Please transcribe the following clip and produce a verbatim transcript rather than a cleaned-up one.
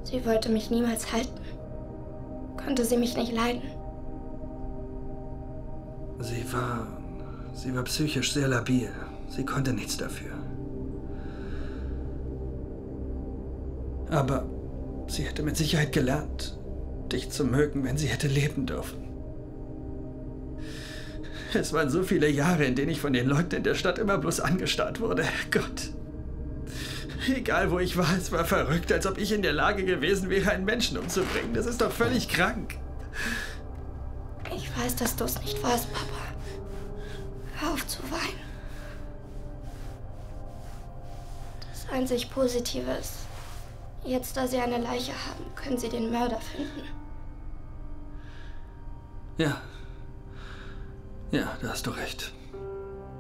Sie wollte mich niemals halten. Konnte sie mich nicht leiden. Sie war... Sie war psychisch sehr labil. Sie konnte nichts dafür. Aber sie hätte mit Sicherheit gelernt, dich zu mögen, wenn sie hätte leben dürfen. Es waren so viele Jahre, in denen ich von den Leuten in der Stadt immer bloß angestarrt wurde. Gott. Egal, wo ich war, es war verrückt, als ob ich in der Lage gewesen wäre, einen Menschen umzubringen. Das ist doch völlig krank. Ich weiß, dass du es nicht warst, Papa. Hör auf zu weinen. Das einzig Positive ist, jetzt, da sie eine Leiche haben, können sie den Mörder finden. Ja. Ja, da hast du recht.